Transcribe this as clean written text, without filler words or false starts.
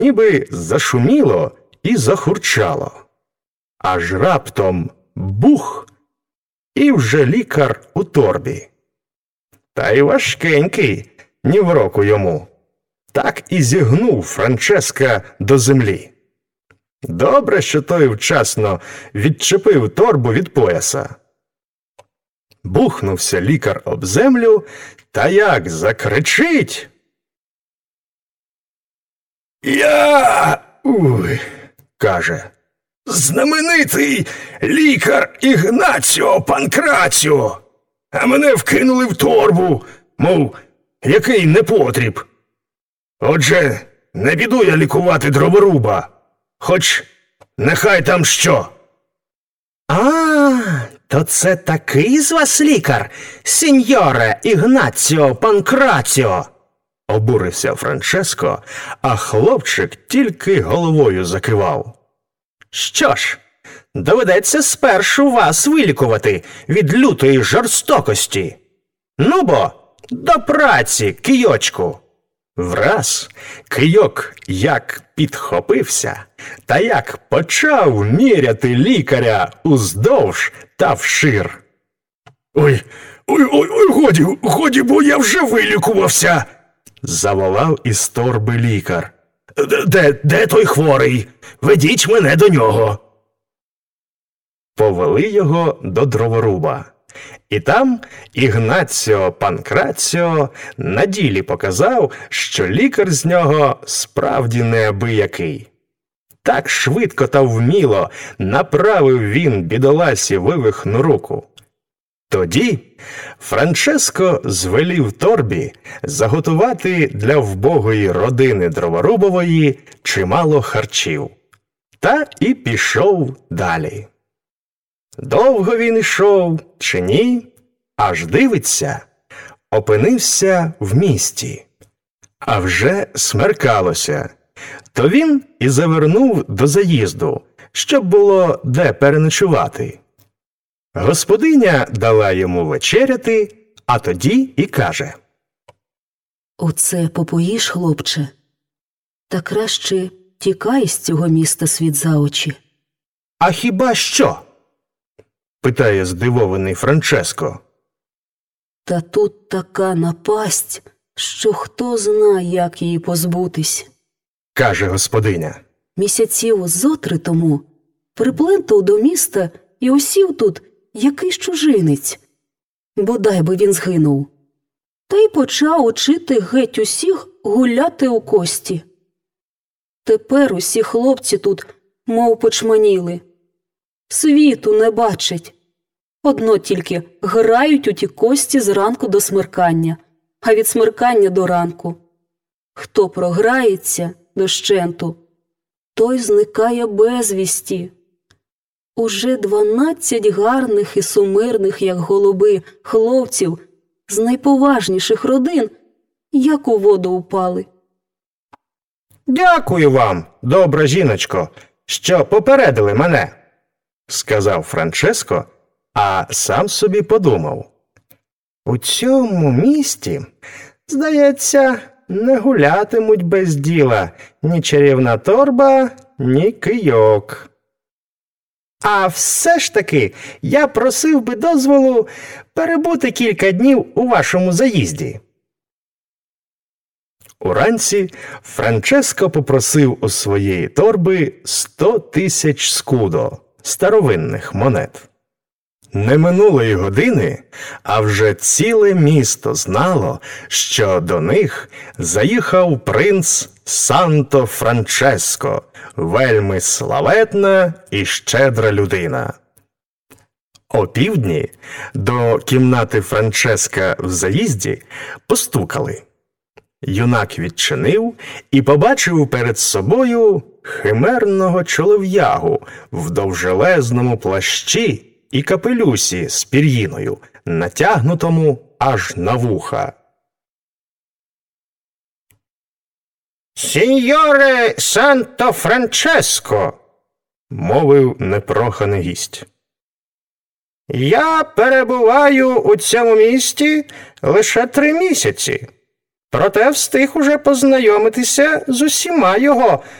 ніби зашуміло і захурчало. Аж раптом бух, і вже лікар у торбі. Та й важкенький, ні в року йому. Так і зігнув Франческа до землі. Добре, що той вчасно відчепив торбу від пояса. Бухнувся лікар об землю, та як закричить: «Я, каже, знаменитий лікар Ігнаціо Панкраціо, а мене вкинули в торбу, мов який непотріб. Отже, не піду я лікувати дроворуба, хоч нехай там що». То це такий з вас лікар, сіньоре Ігнаціо Панкраціо? Обурився Франческо, а хлопчик тільки головою закивав. Що ж, доведеться спершу вас вилікувати від лютої жорстокості. Ну бо, до праці, кийочку. Враз кийок як підхопився, та як почав міряти лікаря уздовж та вшир. «Ой, годі, бо я вже вилікувався!» – заволав із торби лікар. Де той хворий? Ведіть мене до нього!» Повели його до дроворуба. І там Ігнаціо Панкраціо на ділі показав, що лікар з нього справді неабиякий. Так швидко та вміло направив він бідоласі вивихну руку. Тоді Франческо звелів торбі заготувати для вбогої родини дроворубової чимало харчів. Та і пішов далі. Довго він ішов, чи ні, аж дивиться, опинився в місті. А вже смеркалося, то він і завернув до заїзду, щоб було де переночувати. Господиня дала йому вечеряти, а тоді і каже: «Оце попоїш, хлопче, та краще тікай з цього міста світ за очі». «А хіба що?» – питає здивований Франческо. «Та тут така напасть, що хто знає, як її позбутись», – каже господиня. «Місяців зо 3 тому приплентав до міста і осів тут якийсь чужинець. Бодай би він згинув. Та й почав учити геть усіх гуляти у кості. Тепер усі хлопці тут мов почманіли. Світу не бачать. Одно тільки грають у ті кості зранку до смеркання, а від смеркання до ранку. Хто програється дощенту, той зникає безвісті. Уже 12 гарних і сумирних, як голуби, хлопців з найповажніших родин, як у воду упали». «Дякую вам, добра жіночко, що попередили мене», – сказав Франческо, а сам собі подумав: «У цьому місті, здається, не гулятимуть без діла ні чарівна торба, ні кийок. А все ж таки я просив би дозволу перебути кілька днів у вашому заїзді». Уранці Франческо попросив у своєї торби 100 тисяч скудо, старовинних монет. Не минуло й години, а вже ціле місто знало, що до них заїхав принц Санто Франческо, вельми славетна і щедра людина. Опівдні до кімнати Франческа в заїзді постукали. Юнак відчинив і побачив перед собою химерного чолов'ягу в довжелезному плащі і капелюсі з пір'їною, натягнутому аж на вуха. «Сіньоре Санто Франческо», – мовив непроханий гість, – «я перебуваю у цьому місті лише 3 місяці. проте встиг уже познайомитися з усіма його